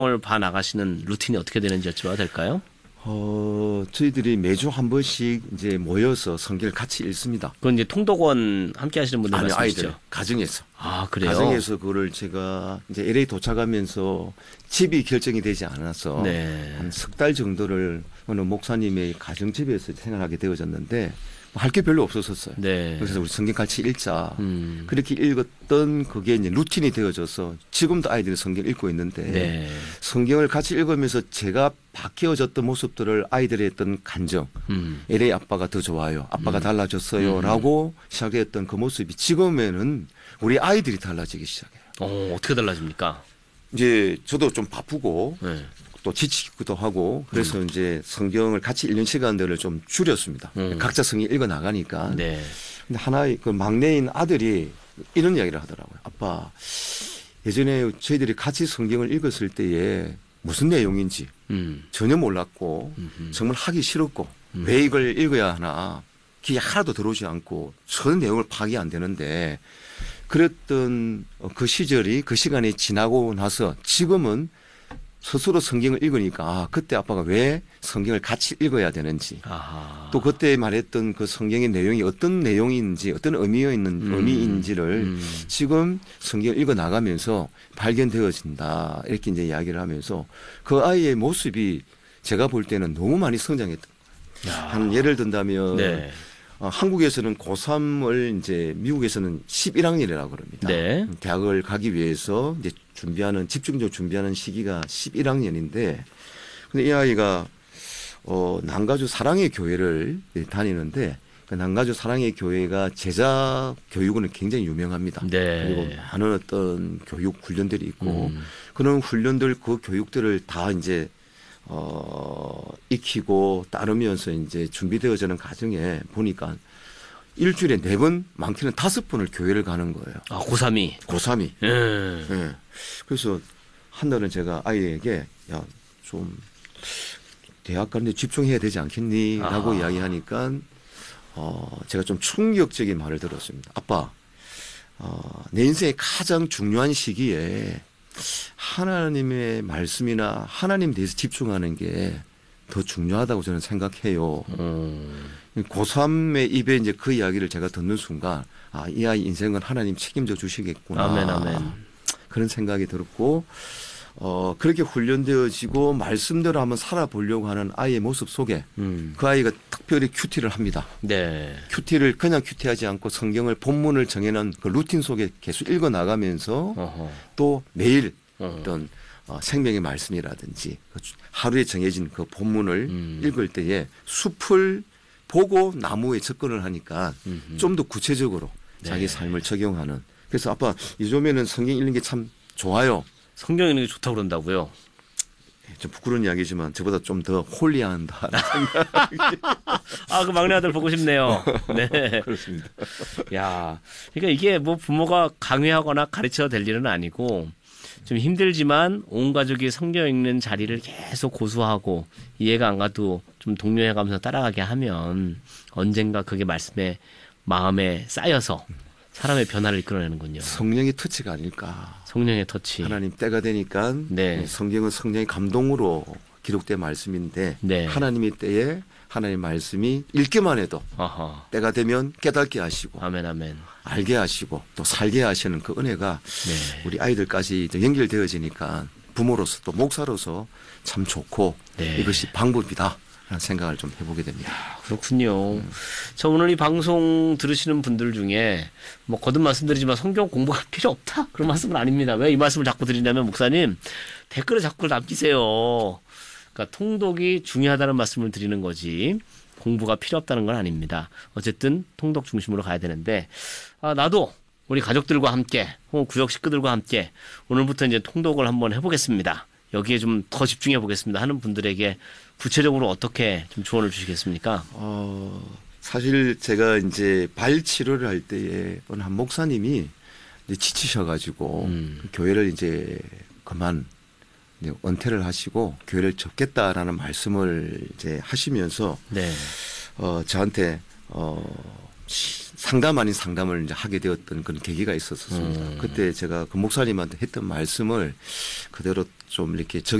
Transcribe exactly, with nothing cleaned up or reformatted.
을 봐 나가시는 루틴이 어떻게 되는지 여쭤봐도 될까요? 어, 저희들이 매주 한 번씩 이제 모여서 성경을 같이 읽습니다. 그건 이제 통독원 함께 하시는 분들 아니, 말씀이시죠? 아이들 가정에서. 아, 그래요? 가정에서 그거를 제가 이제 엘에이 도착하면서 집이 결정이 되지 않아서 네. 한 석 달 정도를 어느 목사님의 가정집에서 생활하게 되어졌는데 할 게 별로 없었었어요. 네. 그래서 우리 성경 같이 읽자. 음. 그렇게 읽었던 그게 이제 루틴이 되어져서 지금도 아이들이 성경 읽고 있는데 네. 성경을 같이 읽으면서 제가 바뀌어졌던 모습들을 아이들의 했던 감정, 음. 엘에이 아빠가 더 좋아요. 아빠가 음. 달라졌어요.라고 시작했던 그 모습이 지금에는 우리 아이들이 달라지기 시작해요. 어, 어떻게 달라집니까? 이제 저도 좀 바쁘고 네. 또 지치기도 하고 그래서 음. 이제 성경을 같이 읽는 시간들을 좀 줄였습니다. 음. 각자 성경 읽어 나가니까. 네. 근데 하나의 그 막내인 아들이 이런 이야기를 하더라고요. 아빠, 예전에 저희들이 같이 성경을 읽었을 때에 무슨 내용인지 음. 전혀 몰랐고 음흠. 정말 하기 싫었고 음. 왜 이걸 읽어야 하나 귀에 하나도 들어오지 않고 전 내용을 파악이 안 되는데 그랬던 그 시절이 그 시간이 지나고 나서 지금은 스스로 성경을 읽으니까 아, 그때 아빠가 왜 성경을 같이 읽어야 되는지 아하. 또 그때 말했던 그 성경의 내용이 어떤 내용인지 어떤 의미가 있는 음. 의미인지를 음. 지금 지금 성경을 읽어 나가면서 발견되어진다 이렇게 이제 이야기를 하면서 그 아이의 모습이 제가 볼 때는 너무 많이 성장했던 거예요. 야. 한 예를 든다면 네. 어, 한국에서는 고삼을 이제 미국에서는 십일 학년이라고 그럽니다. 네. 대학을 가기 위해서 이제 준비하는 집중적으로 준비하는 시기가 십일 학년인데 근데 이 아이가 어, 남가주 사랑의 교회를 다니는데 그 남가주 사랑의 교회가 제자 교육은 굉장히 유명합니다. 네. 그리고 많은 어떤 교육 훈련들이 있고 음. 그런 훈련들 그 교육들을 다 이제 어, 익히고 따르면서 이제 준비되어지는 과정에 보니까 일주일에 네 번, 많게는 다섯 번을 교회를 가는 거예요. 아, 고삼이. 고삼이. 음. 네. 그래서 한 날은 제가 아이에게 야, 좀 대학 가는데 집중해야 되지 않겠니? 라고 아. 이야기하니까 어, 제가 좀 충격적인 말을 들었습니다. 아빠, 어, 내 인생의 가장 중요한 시기에 하나님의 말씀이나 하나님 대해서 집중하는 게 더 중요하다고 저는 생각해요. 음. 고삼의 입에 이제 그 이야기를 제가 듣는 순간 아, 이 아이 인생은 하나님 책임져 주시겠구나. 아멘, 아멘. 그런 생각이 들었고 어, 그렇게 훈련되어지고 말씀대로 한번 살아보려고 하는 아이의 모습 속에 음. 그 아이가 특별히 큐티를 합니다. 네. 큐티를 그냥 큐티하지 않고 성경을 본문을 정해놓은 그 루틴 속에 계속 읽어 나가면서 어허. 또 매일 어. 어떤 어, 생명의 말씀이라든지 그 하루에 정해진 그 본문을 음. 읽을 때에 숲을 보고 나무에 접근을 하니까 음흠. 좀 더 구체적으로 네. 자기 삶을 적용하는. 그래서 아빠 요즘에는 성경 읽는 게 참 좋아요. 성경 읽는 게 좋다고 그런다고요? 좀 부끄러운 이야기지만 저보다 좀 더 홀리한다는 생각이. 아, 그 막내 아들 보고 싶네요. 네. 그렇습니다. 야, 그러니까 이게 뭐 부모가 강요하거나 가르쳐야 될 일은 아니고 좀 힘들지만 온 가족이 성경 읽는 자리를 계속 고수하고 이해가 안 가도 좀 독려해가면서 따라가게 하면 언젠가 그게 말씀에 마음에 쌓여서 사람의 변화를 이끌어내는군요. 성령의 터치가 아닐까. 성령의 터치. 하나님 때가 되니까 네. 성경은 성령의 감동으로 기록된 말씀인데 네. 하나님의 때에 하나님의 말씀이 읽기만 해도 아하. 때가 되면 깨닫게 하시고 아멘, 아멘. 알게 하시고 또 살게 하시는 그 은혜가 네. 우리 아이들까지 연결되어지니까 부모로서 또 목사로서 참 좋고 네. 이것이 방법이다 라는 생각을 좀 해보게 됩니다. 그렇군요. 음. 저 오늘 이 방송 들으시는 분들 중에 뭐 거듭 말씀드리지만 성경 공부가 필요 없다 그런 말씀은 아닙니다. 왜 이 말씀을 자꾸 드리냐면 목사님 댓글에 자꾸 남기세요. 그러니까 통독이 중요하다는 말씀을 드리는 거지 공부가 필요 없다는 건 아닙니다. 어쨌든 통독 중심으로 가야 되는데 아, 나도 우리 가족들과 함께 혹은 구역 식구들과 함께 오늘부터 이제 통독을 한번 해보겠습니다. 여기에 좀 더 집중해 보겠습니다 하는 분들에게 구체적으로 어떻게 좀 조언을 주시겠습니까? 어, 사실 제가 이제 발 치료를 할 때에 어느 한 목사님이 이제 지치셔가지고 음. 교회를 이제 그만 이제 은퇴를 하시고 교회를 접겠다라는 말씀을 이제 하시면서 네. 어, 저한테 어, 상담 아닌 상담을 이제 하게 되었던 그런 계기가 있었습니다. 음. 그때 제가 그 목사님한테 했던 말씀을 그대로 좀 이렇게 적